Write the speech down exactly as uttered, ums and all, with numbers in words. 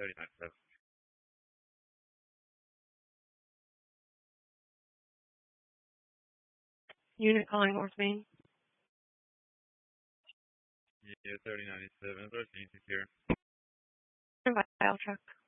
thirty ninety-seven. Unit calling North Main. Yeah, thirty ninety-seven, thirteen is here. File truck.